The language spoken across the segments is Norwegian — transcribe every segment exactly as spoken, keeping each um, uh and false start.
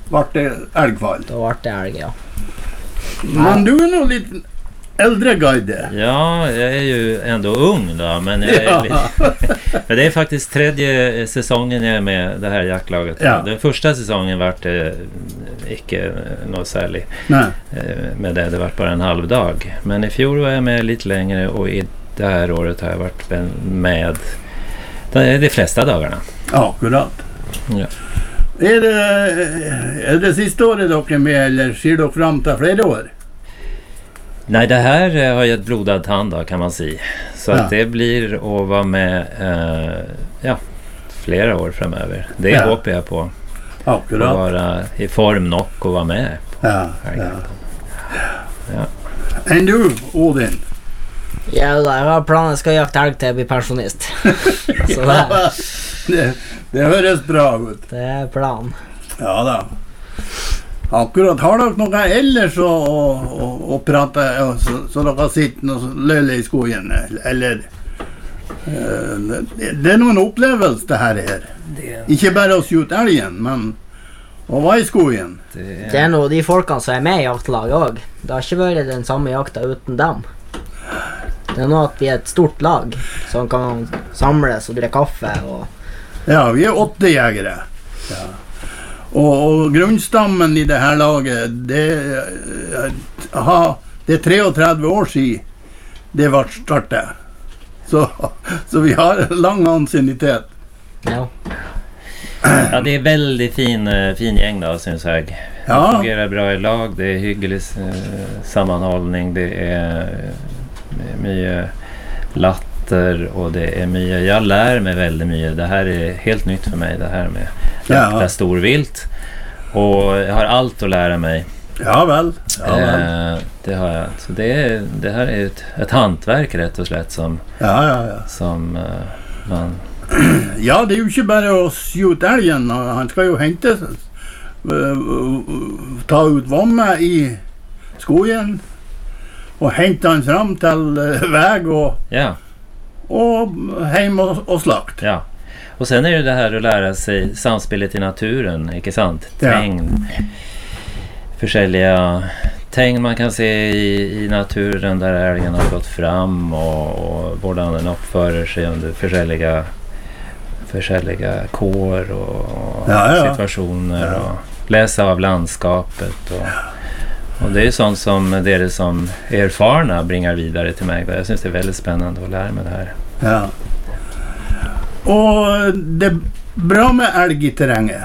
vart det älgfall. Då vart det älg, ja. Men du är nog lite äldre guide. Ja, jag är ju ändå ung då, men jag är Ja. lite, för det är faktiskt tredje säsongen jag är med det här jaktlaget. Ja. Den första säsongen var det icke något särskilt Nej. med det, det var bara en halv dag. Men i fjol var jag med lite längre och i det här året har jag varit med de flesta dagarna. Ja, akkurat. Ja. Är det, är det sista året dock är med eller ser du fram till flera år? Nej, det här har jag ett blodad tand då, kan man säga. Så Ja. att det blir att vara med eh, ja, flera år framöver. Det Ja. hoppas jag på. Att Akkurat. vara i form nog och vara med på Ja, ja. älgjakten. Ja. Än du, Odin? Ja, jag har planen, jag ska jakta älg till jag blir pensionist. Så det, det, det hörs bra ut. det är plan. Ja då. Akkurat. Har du några eller så och, och, och prata och så, så de kan sitta och löla i skogen? Eller eh, det, det är nog en upplevelse det här är. Det, Inte bara att skjuta älgen, men att vara i skogen. det, Det är nog de folkene som är med i jaktlaget også. Det har ikke vært den samme jakta uten dem. Det er nå at vi er et stort lag som kan samles og drikke kaffe og... Ja, vi är åtta jägare. Ja. Och, och grundstammen i det här laget, det, aha, det är treogtrettio år sedan det var startat. Så, så vi har lång ansiennitet. Ja. ja, det är väldigt fin, eh, fin gäng då, syns jag. Det Ja. fungerar bra i lag, det är hygglig eh, sammanhållning, det är eh, mycket latter och det är mycket, jag lär mig väldigt mycket. Det här är helt nytt för mig, det här med jakta Ja. storvilt. Och jag har allt att lära mig. Ja väl. Ja, väl. Eh, det har jag. Så det, är, det här är ett, ett hantverk rätt och slett som, Ja, ja, ja. som eh, man... Ja, det är ju inte bara att skjuta älgen. Han ska ju hämta, uh, ta ut vomma i skogen och hämta han fram till uh, väg och, Ja, och hem och, och slakt. ja. Och sen är det det här att lära sig samspelet i naturen, inte sant? Ja. Tegn, försäljliga tegn man kan se i, i naturen där älgen har gått fram och, och hvordan den uppför sig under försäljliga försäljliga kår och Ja, ja. situationer Ja. och läsa av landskapet och, och det är sånt som det som erfarna bringar vidare till mig. Jag syns det är väldigt spännande att lära mig det här. Ja. Och det är bra med älg i terrängen.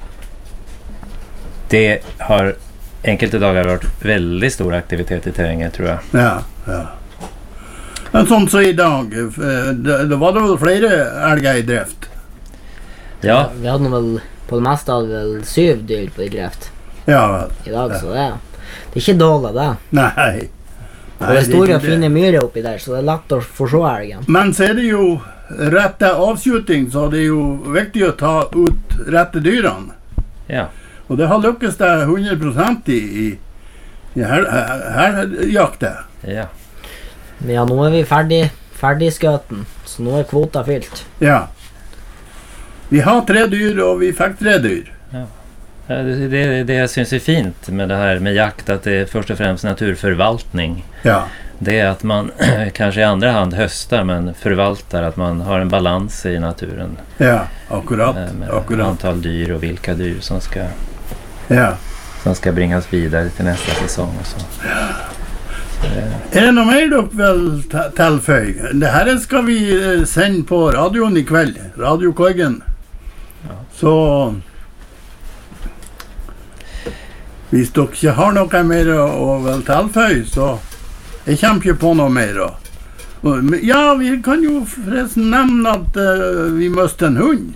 Det har enkelte dagar varit väldigt stor aktivitet i terrängen, tror jag. Ja, ja. Men sånt så idag, eh, det, det var det väl flera älgar i drift? Ja, Vi hadde nå vel, på det meste hadde vi vel syv dyr på i greft Ja väl. i dag, Ja. så det, det er ikke dårlig det. Nej. Og det er store är og inte fine myrer oppi der, så det er lett å forstå elgen. Men så är det ju rätta avskjutning, så det är ju viktigt att ta ut rätta dyran. ja. Och det har lyckats där hundra procent i, i, i här, här, här jakten. Ja. Men ja, nå er vi ferdig, ferdig skøten, så nå er kvota fylt. Ja. Vi har tre dyr och vi fick tre dyr. Ja, Det, det, det jag syns är fint med det här med jakt, att det är först och främst naturförvaltning. Ja. Det är att man kanske i andra hand höstar men förvaltar, att man har en balans i naturen. Ja, akkurat. eh, Med akkurat. antal dyr och vilka dyr som ska, Ja. som ska bringas vidare till nästa säsong och så. Är det något mer du vill ta- tillföja? Det här ska vi eh, sända på radion ikväll. Radiokoggen. Ja. Så... Hvis du inte har något mer att väl tillföja så... Jag kämpar på något mer då. Och, men- Ja, vi kan ju förresten nämna att eh, vi måste en hund.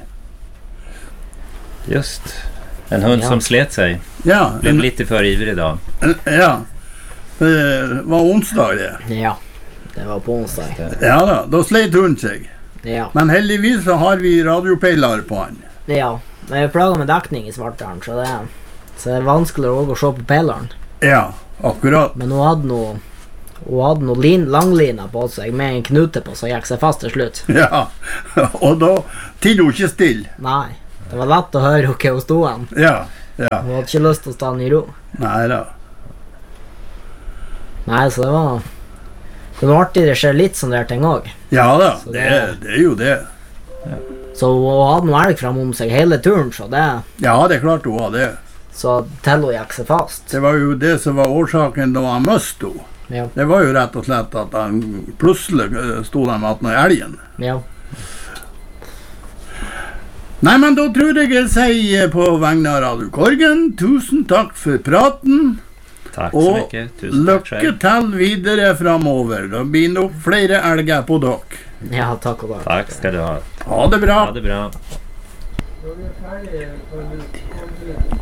Just. En hund Ja. som slet sig. Ja, Blev en, lite för ivrig idag. en, ja. Det var onsdag det. Ja, det var på onsdag. Ja då, då slet hund sig. Ja, Men heldigvis så har vi radiopejlar på han. ja. Men jeg plager med dekning i Svartdalen, så det er, så det er vanskeligere også å se på pelaren. Ja, akkurat. Men hun hadde noe, hun hadde noe lin, langlina på seg med en knute på, så gikk seg fast til slutt. Ja, og da tid hun ikke still. Nei, det var lett å høre hva hun stod an. Ja, Ja. Hun hadde ikke lyst til å stå i ro. Nei da. Nei, så det var Det var artig, det skjer litt sånn der ting også. Ja da, Så det, det- det er jo det. Så hun hadde noe elg frem om seg hele turen, så det Ja, det er klart hun var det. Så til hun gikk seg fast. Det var jo det som var årsaken da han møste henne. Ja, Det var jo rett og slett at han plutselig eh, sto der med attmed elgen. ja. Nei, men da tror jeg jeg sier på vegne av Radio Korgen, tusen takk for praten, Tack så och mycket. Tusen tack själv. lykke til videre framover. Det blir nok flere elger på dere. Ja, takk og lov. Tack ska du ha. Ha det bra. Ha det bra. Då är vi färdiga för nu.